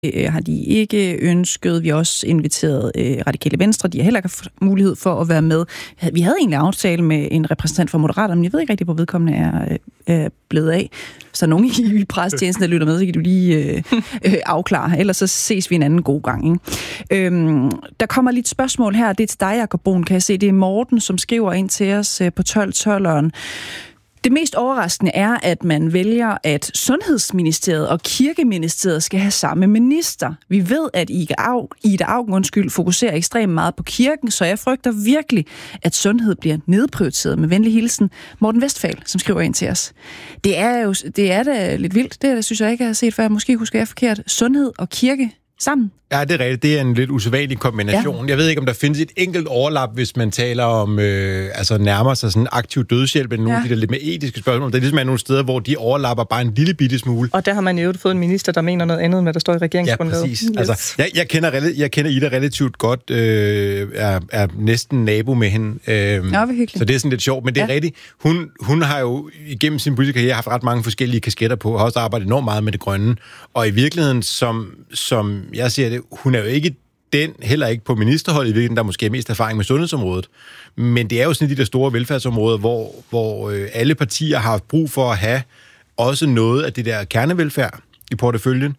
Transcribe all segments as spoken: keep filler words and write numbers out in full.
har de ikke ønsket. Vi har også inviteret øh, Radikale Venstre. De har heller ikke haft mulighed for at være med. Vi havde egentlig aftale med en repræsentant fra Moderaterne, men jeg ved ikke rigtig, hvor vedkommende er, er blevet af. Så nogen i presstjenesten, der lytter med, så kan du lige øh, øh, afklare. Ellers så ses vi en anden god gang. Ikke? Øhm, der kommer lidt spørgsmål her. Det er til dig, Jacob Brun, kan jeg se. Det er Morten, som skriver ind til os øh, på tolv tolveren. Det mest overraskende er, at man vælger, at Sundhedsministeriet og Kirkeministeriet skal have samme minister. Vi ved, at Ida Auken undskyld, fokuserer ekstremt meget på kirken, så jeg frygter virkelig, at sundhed bliver nedprioriteret. Med venlig hilsen, Morten Westphal, som skriver ind til os. Det er jo det er da lidt vildt. Det, er, det synes jeg ikke, jeg har set før. Måske husker jeg forkert. Sundhed og kirke sammen. Ja, det er rigtigt. Det er en lidt usædvanlig kombination. Ja. Jeg ved ikke, om der findes et enkelt overlap, hvis man taler om, øh, altså nærmer sig sådan aktiv dødshjælp, eller nogle ja. af de der lidt mere etiske spørgsmål. Der er ligesom nogle steder, hvor de overlapper bare en lille bitte smule. Og der har man jo fået en minister, der mener noget andet, end hvad der står i regeringsgrundlaget. Ja, præcis. Yes. Altså, jeg, jeg, kender, jeg kender Ida relativt godt, øh, er, er næsten nabo med hende. Øh, ja, så det er sådan lidt sjovt, men det er ja. rigtigt. Hun, hun har jo igennem sin politiske karriere haft ret mange forskellige kasketter på, og har også arbejdet enormt meget med det grønne. Og i virkeligheden, som, som jeg siger det, hun er jo ikke den, heller ikke på ministerholdet i virkeligheden, der måske er mest erfaring med sundhedsområdet. Men det er jo sådan de der store velfærdsområder, hvor, hvor øh, alle partier har haft brug for at have også noget af det der kernevelfærd i porteføljen.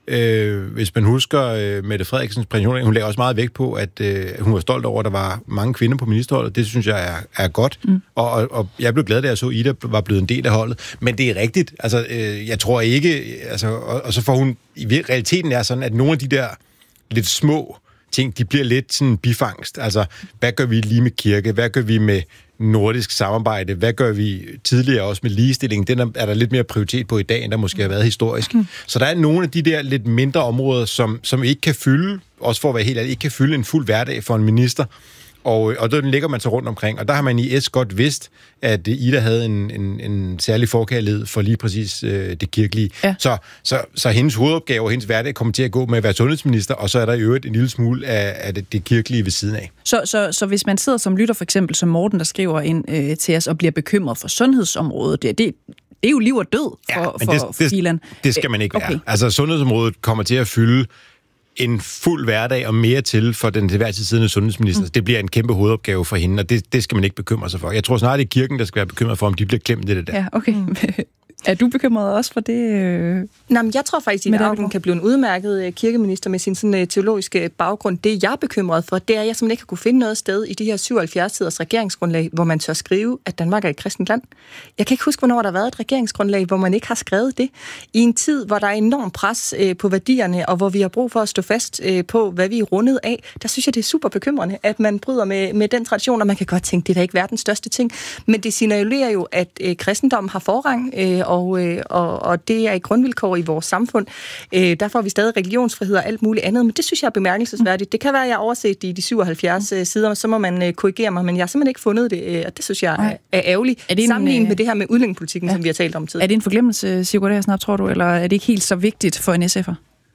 Øh, hvis man husker øh, Mette Frederiksens pensionering, hun lagde også meget vægt på, at øh, hun var stolt over, at der var mange kvinder på ministerholdet. Det synes jeg er, er godt. Mm. Og, og, og jeg blev glad, da jeg så, Ida var blevet en del af holdet. Men det er rigtigt. Altså, øh, jeg tror ikke... Altså, og, og så får hun... I realiteten er sådan, at nogle af de der lidt små ting, de bliver lidt sådan bifangst. Altså, hvad gør vi lige med kirke? Hvad gør vi med nordisk samarbejde? Hvad gør vi tidligere også med ligestilling? Den er der lidt mere prioritet på i dag, end der måske har været historisk. Mm. Så der er nogle af de der lidt mindre områder, som, som ikke kan fylde, også for at være helt ærlig, ikke kan fylde en fuld hverdag for en minister. Og, og den ligger man så rundt omkring. Og der har man i S godt vidst, at Ida havde en, en, en særlig forkærlighed for lige præcis øh, det kirkelige. Ja. Så, så, så hendes hovedopgave og hendes hverdag kommer til at gå med at være sundhedsminister, og så er der i øvrigt en lille smule af, af det, det kirkelige ved siden af. Så, så, så hvis man sidder som lytter, for eksempel som Morten, der skriver ind øh, til os og bliver bekymret for sundhedsområdet, det, det, det er jo liv og død for, ja, for, det, for det, Filan. Det skal man ikke okay. være. Altså sundhedsområdet kommer til at fylde en fuld hverdag og mere til for den til hver tid siddende sundhedsminister. Mm. Det bliver en kæmpe hovedopgave for hende, og det, det skal man ikke bekymre sig for. Jeg tror snart, det er kirken, der skal være bekymret for, om de bliver klemt i det der. Ja, okay. Mm. Er du bekymret også for det? Øh... Nej, men jeg tror faktisk, at Ida Auken kan blive en udmærket kirkeminister med sin sådan, teologiske baggrund. Det, jeg er bekymret for, det er, at jeg simpelthen ikke har kunne finde noget sted i de her syvoghalvfjerds siders regeringsgrundlag, hvor man tør skrive, at Danmark er et kristent land. Jeg kan ikke huske, hvornår der har været et regeringsgrundlag, hvor man ikke har skrevet det. I en tid, hvor der er enorm pres øh, på værdierne, og hvor vi har brug for at stå fast øh, på, hvad vi er rundet af, der synes jeg, det er super bekymrende, at man bryder med, med den tradition, og man kan godt tænke, det er da ikke verdens største ting. Men det signalerer jo, at øh, kristendommen har forrang, øh, Og, øh, og, og det er et grundvilkår i vores samfund. Øh, der får vi stadig religionsfrihed og alt muligt andet, men det synes jeg er bemærkelsesværdigt. Det kan være, at jeg har overset det i de syvoghalvfjerds øh, sider, så må man øh, korrigere mig, men jeg har simpelthen ikke fundet det, øh, og det synes jeg er, er ærgerligt. Er det sammenlignet øh... med det her med udlændingepolitikken, ja. som vi har talt om tidligere. Er det en forglemmelse, Sigurd Agersnap, tror du, eller er det ikke helt så vigtigt for en S F'er?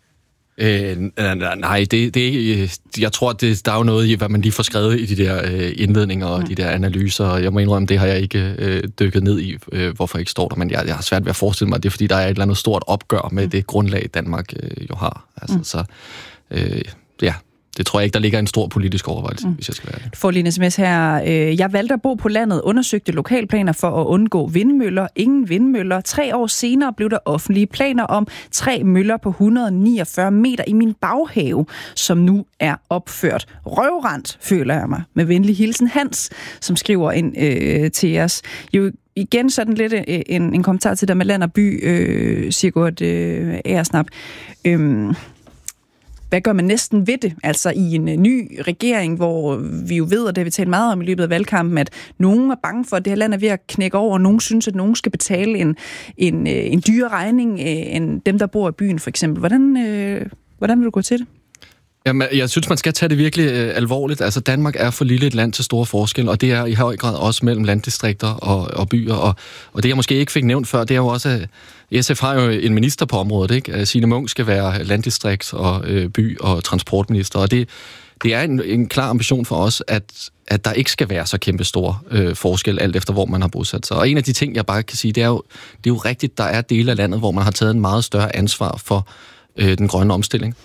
Øh, nej, det, det er ikke... Jeg tror, det, der er jo noget i, hvad man lige får skrevet i de der øh, indledninger og mm. de der analyser. Jeg må indrømme, det har jeg ikke øh, dykket ned i, øh, hvorfor ikke står der. Men jeg, jeg har svært ved at forestille mig, at det er, fordi der er et eller andet stort opgør med mm. det grundlag, Danmark øh, jo har. Altså, mm. Så øh, ja... Det tror jeg ikke, der ligger en stor politisk overvejelse, mm. hvis jeg skal være det. Du får lige en sms her. Jeg valgte at bo på landet, undersøgte lokalplaner for at undgå vindmøller. Ingen vindmøller. Tre år senere blev der offentlige planer om tre møller på et hundrede og niogfyrre meter i min baghave, som nu er opført. Røvrendt, føler jeg mig. Med venlig hilsen Hans, som skriver ind øh, til os. Jo, igen sådan lidt en, en kommentar til det med land og by, øh, Sigurd øh, Agersnap. Øhm, Hvad gør man næsten ved det? Altså i en ny regering, hvor vi jo ved, og det har vi talt meget om i løbet af valgkampen, at nogen er bange for, at det her land er ved at knække over, og nogen synes, at nogen skal betale en, en, en dyre regning end dem, der bor i byen, for eksempel. Hvordan, øh, hvordan vil du gå til det? Jamen, jeg synes, man skal tage det virkelig øh, alvorligt. Altså, Danmark er for lille et land til store forskelle, og det er i høj grad også mellem landdistrikter og, og byer. Og, og det, jeg måske ikke fik nævnt før, det er jo også, at S F har jo en minister på området, ikke? Signe Munk skal være landdistrikts- og øh, by- og transportminister, og det, det er en, en klar ambition for os, at, at der ikke skal være så kæmpe stor øh, forskel, alt efter hvor man har bosat sig. Og en af de ting, jeg bare kan sige, det er jo, det er jo rigtigt, der er dele af landet, hvor man har taget en meget større ansvar for øh, den grønne omstilling.